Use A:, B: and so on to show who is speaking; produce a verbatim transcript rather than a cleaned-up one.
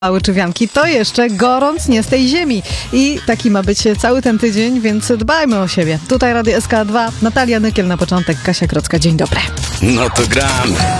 A: Łyczywianki to jeszcze gorąc nie z tej ziemi. I taki ma być cały ten tydzień, więc dbajmy o siebie. Tutaj Radio S K dwa, Natalia Nykiel na początek, Kasia Krocka. Dzień dobry.
B: No to gramy.